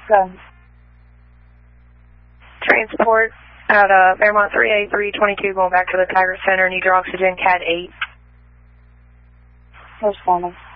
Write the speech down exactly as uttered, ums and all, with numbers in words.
Go. Transport out of Fairmont three A three twenty-two going back to the Tiger Center. Need your oxygen, C A D eight. Responding.